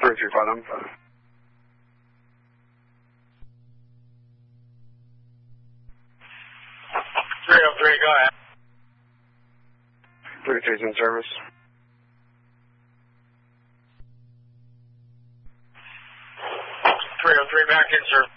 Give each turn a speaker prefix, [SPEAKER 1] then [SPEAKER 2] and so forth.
[SPEAKER 1] 335 them.
[SPEAKER 2] 303, go ahead.
[SPEAKER 1] 33's in service.
[SPEAKER 2] 303 back in, sir.